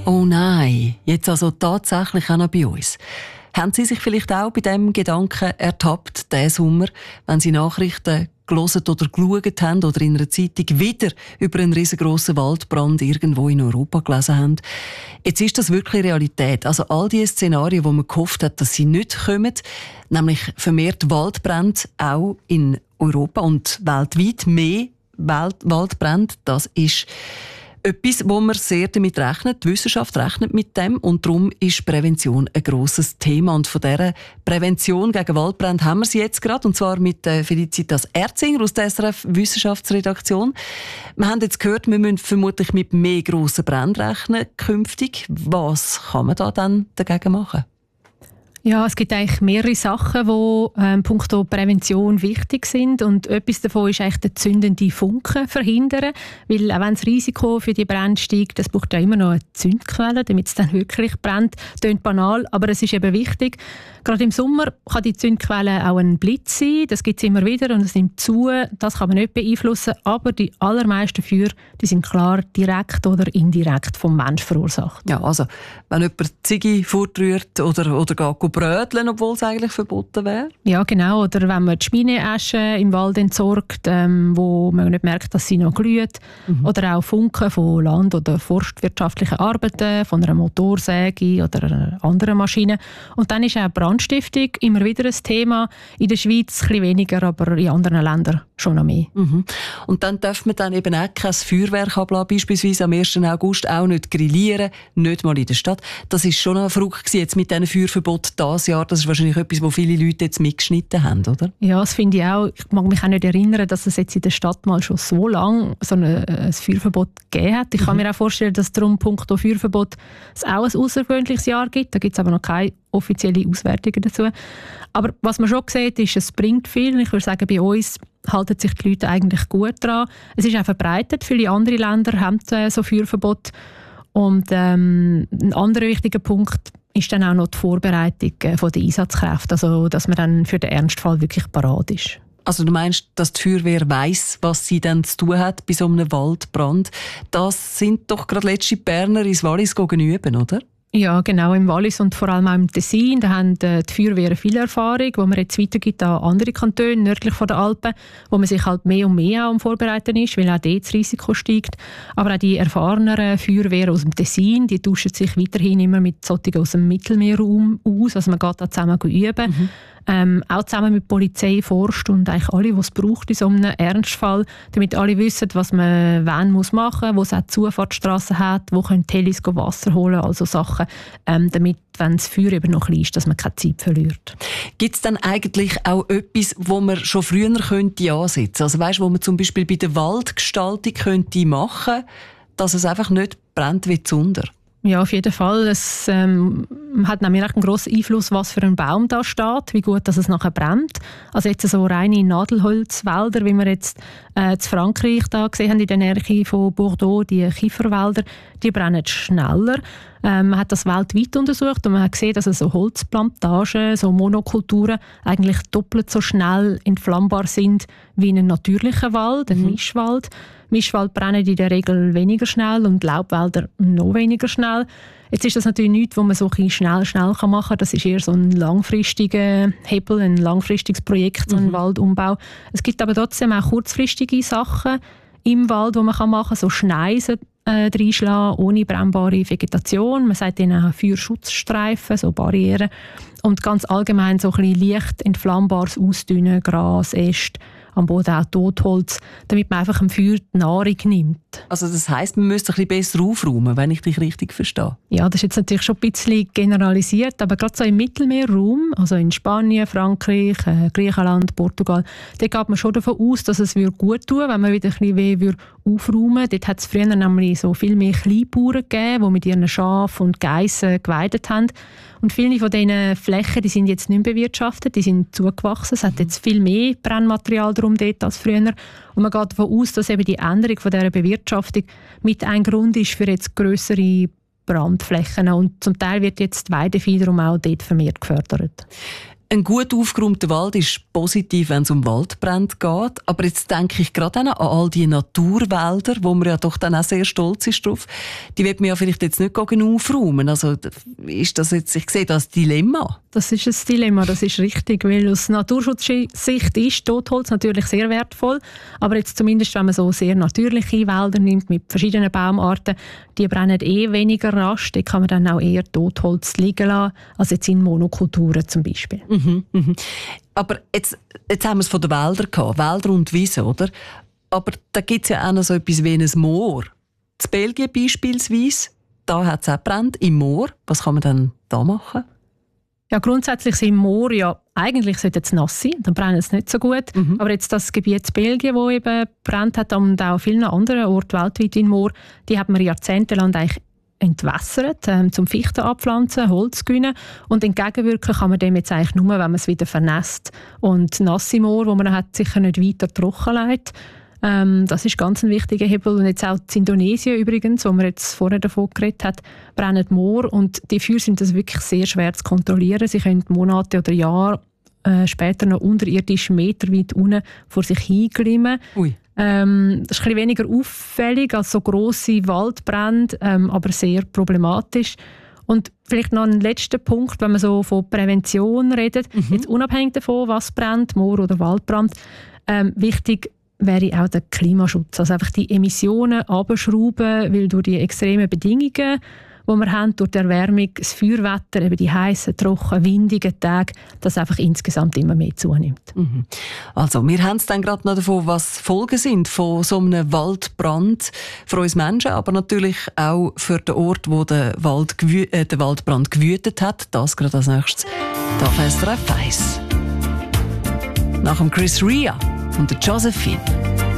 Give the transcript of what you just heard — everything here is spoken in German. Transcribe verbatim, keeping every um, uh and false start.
Oh nein, jetzt also tatsächlich auch noch bei uns. Haben Sie sich vielleicht auch bei diesem Gedanken ertappt, diesen Sommer, wenn Sie Nachrichten gelesen oder geschaut haben oder in einer Zeitung wieder über einen riesengroßen Waldbrand irgendwo in Europa gelesen haben? Jetzt ist das wirklich Realität. Also all die Szenarien, wo man gehofft hat, dass sie nicht kommen, nämlich vermehrt Waldbrände auch in Europa und weltweit mehr Wald Waldbrände, das ist etwas, wo man sehr damit rechnet. Die Wissenschaft rechnet mit dem und darum ist Prävention ein grosses Thema. Und von dieser Prävention gegen Waldbrände haben wir sie jetzt gerade, und zwar mit Felicitas Erzinger aus der S R F-Wissenschaftsredaktion. Wir haben jetzt gehört, wir müssen vermutlich mit mehr grossen Bränden rechnen künftig. Was kann man da dann dagegen machen? Ja, es gibt eigentlich mehrere Sachen, die ähm, punkto Prävention wichtig sind. Und etwas davon ist eigentlich der zündende Funken verhindern. Weil auch wenn das Risiko für die Brände steigt, es braucht ja immer noch eine Zündquelle, damit es dann wirklich brennt. Das klingt banal, aber es ist eben wichtig. Gerade im Sommer kann die Zündquelle auch ein Blitz sein. Das gibt es immer wieder und es nimmt zu. Das kann man nicht beeinflussen. Aber die allermeisten Feuer, die sind klar direkt oder indirekt vom Mensch verursacht. Ja, also wenn jemand die Ziege fortrührt oder, oder geht bröteln, obwohl es eigentlich verboten wäre? Ja, genau. Oder wenn man die Schmineasche im Wald entsorgt, ähm, wo man nicht merkt, dass sie noch glüht. Mhm. Oder auch Funken von land- oder forstwirtschaftlichen Arbeiten, von einer Motorsäge oder einer anderen Maschine. Und dann ist auch Brandstiftung immer wieder ein Thema. In der Schweiz ein bisschen weniger, aber in anderen Ländern schon noch mehr. Mhm. Und dann darf man dann eben auch kein Feuerwerk ablassen, beispielsweise am ersten August auch nicht grillieren, nicht mal in der Stadt. Das ist schon noch verrückt jetzt mit diesen Feuerverboten dieses Jahr. Das ist wahrscheinlich etwas, wo viele Leute jetzt mitgeschnitten haben, oder? Ja, das finde ich auch. Ich mag mich auch nicht erinnern, dass es jetzt in der Stadt mal schon so lange so ein, ein Feuerverbot gegeben hat. Ich mhm. kann mir auch vorstellen, dass darum punkto Feuerverbot es auch ein außergewöhnliches Jahr gibt. Da gibt es aber noch keine offizielle Auswertungen dazu. Aber was man schon sieht, ist, es bringt viel. Ich würde sagen, bei uns halten sich die Leute eigentlich gut dran. Es ist auch verbreitet. Viele andere Länder haben äh, so Feuerverbot. Und ähm, ein anderer wichtiger Punkt ist dann auch noch die Vorbereitung äh, von der Einsatzkräfte. Also, dass man dann für den Ernstfall wirklich parat ist. Also du meinst, dass die Feuerwehr weiss, was sie dann zu tun hat bei so einem Waldbrand. Das sind doch gerade letzte Berner ins Wallis üben, oder? Ja, genau, im Wallis und vor allem auch im Tessin. Da haben die Feuerwehren viel Erfahrung, die man jetzt weitergibt an andere Kantone nördlich von den Alpen, wo man sich halt mehr und mehr auch am Vorbereiten ist, weil auch dort das Risiko steigt. Aber auch die erfahreneren Feuerwehren aus dem Tessin, die tauschen sich weiterhin immer mit solchen aus dem Mittelmeerraum aus. Also man geht da zusammen üben. Mhm. Ähm, auch zusammen mit Polizei, Forst und eigentlich alle, die es braucht in so einem Ernstfall, damit alle wissen, was man wann muss machen muss, wo es auch Zufahrtsstrassen hat, wo können die Helis Wasser holen, also Sachen, ähm, damit, wenn das Feuer eben noch klein ist, dass man keine Zeit verliert. Gibt es dann eigentlich auch etwas, wo man schon früher könnte ansetzen? Also weißt, wo man zum Beispiel bei der Waldgestaltung könnte machen, dass es einfach nicht brennt wie Zunder? Ja, auf jeden Fall. Es ähm, hat nämlich einen grossen Einfluss, was für ein Baum da steht, wie gut dass es nachher brennt. Also jetzt so reine Nadelholzwälder, wie wir jetzt äh, in Frankreich da gesehen haben, in der Nähe von Bordeaux, die Kieferwälder, die brennen schneller. Ähm, man hat das weltweit untersucht und man hat gesehen, dass so Holzplantagen, so Monokulturen eigentlich doppelt so schnell entflammbar sind wie ein natürlicher Wald, ein mhm. Mischwald. Mischwald brennen in der Regel weniger schnell und Laubwälder noch weniger schnell. Jetzt ist das natürlich nichts, was man so ein schnell, schnell machen kann. Das ist eher so ein langfristiger Hebel, ein langfristiges Projekt, so ein mhm. Waldumbau. Es gibt aber trotzdem auch kurzfristige Sachen im Wald, die man machen kann, so Schneisen äh, reinschlagen, ohne brennbare Vegetation. Man sagt ihnen auch Feuerschutzstreifen, so Barrieren. Und ganz allgemein so ein bisschen leicht entflammbares Ausdünnen, Gras, Äste, am Boden auch Totholz, damit man einfach dem Feuer die Nahrung nimmt. Also das heisst, man müsste ein bisschen besser aufräumen, wenn ich dich richtig verstehe? Ja, das ist jetzt natürlich schon ein bisschen generalisiert, aber gerade so im Mittelmeerraum, also in Spanien, Frankreich, äh, Griechenland, Portugal, da geht man schon davon aus, dass es gut tun würde, wenn man wieder ein bisschen mehr aufräumen würde. Dort hat es früher nämlich so viel mehr Kleinbauern gegeben, die mit ihren Schafen und Geissen geweidet haben. Und viele von diesen Flächen, die sind jetzt nicht mehr bewirtschaftet, die sind zugewachsen. Es hat jetzt viel mehr Brennmaterial drum dort als früher. Und man geht davon aus, dass eben die Änderung von dieser Bewirtschaftung mit ein Grund ist für jetzt grössere Brandflächen. Und zum Teil wird jetzt die Weidevieh darum auch dort vermehrt gefördert. Ein gut aufgeräumter Wald ist positiv, wenn es um Waldbrände geht. Aber jetzt denke ich gerade an all die Naturwälder, wo man ja doch dann auch sehr stolz ist drauf. Die wird man ja vielleicht jetzt nicht gegen aufräumen. Also ist das jetzt, ich sehe das Dilemma. Das ist ein Dilemma, das ist richtig, weil aus Naturschutzsicht ist Totholz natürlich sehr wertvoll, aber jetzt zumindest, wenn man so sehr natürliche Wälder nimmt mit verschiedenen Baumarten, die brennen eh weniger rasch, da kann man dann auch eher Totholz liegen lassen, als jetzt in Monokulturen zum Beispiel. Mhm, mhm. Aber jetzt, jetzt haben wir es von den Wäldern gehabt, Wälder und Wiesen, oder? Aber da gibt es ja auch noch so etwas wie ein Moor. In Belgien beispielsweise, da hat es auch gebrannt, im Moor. Was kann man dann da machen? Ja, grundsätzlich sind Moor ja, eigentlich sollte es nass sein, dann brennen es nicht so gut. Mhm. Aber jetzt das Gebiet in Belgien, das eben brennt hat, und auch vielen anderen Orten weltweit in Moor, die hat man jahrzehntelang eigentlich entwässert, ähm, zum Fichten abpflanzen, Holz gewinnen. Und entgegenwirken kann man dem jetzt eigentlich nur, wenn man es wieder vernässt. Und nasse Moor, wo man hat, sicher nicht weiter trocken lässt. Ähm, das ist ganz ein wichtiger Hebel. Und jetzt auch in Indonesien übrigens, wo man jetzt vorher davon geredet hat, brennen Moor. Und die Feuer sind das wirklich sehr schwer zu kontrollieren. Sie können Monate oder Jahre äh, später noch unterirdisch meterweit unten vor sich hinglimmen. Ui. Ähm, das ist ein bisschen weniger auffällig als so grosse Waldbrände, ähm, aber sehr problematisch. Und vielleicht noch ein letzter Punkt, wenn man so von Prävention redet, mhm. jetzt unabhängig davon, was brennt, Moor- oder Waldbrand, ähm, wichtig wäre auch der Klimaschutz. Also einfach die Emissionen runterschrauben, weil durch die extremen Bedingungen, die wir haben, durch die Erwärmung, das Feuerwetter, eben die heissen, trocken, windigen Tage, das einfach insgesamt immer mehr zunimmt. Mhm. Also, wir haben es dann gerade noch davon, was Folgen sind von so einem Waldbrand für uns Menschen, aber natürlich auch für den Ort, wo der, Wald gewü- äh, der Waldbrand gewütet hat. Das gerade als nächstes. Da auf S R F eins. Nach dem Chris Rea und der Josephine.